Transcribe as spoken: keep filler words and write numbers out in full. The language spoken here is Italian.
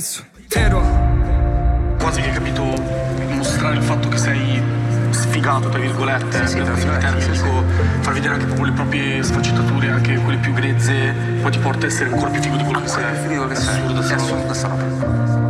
Ero quasi che hai capito mostrare il fatto che sei sfigato tra virgolette, sì, sì, tra il virgolette, termine, sì, dico, far vedere anche proprio le proprie sfaccettature, anche quelle più grezze, poi ti porta a essere ancora più figo di quello che sei. Figo che È sei. assurdo È sta roba. assurda sta roba.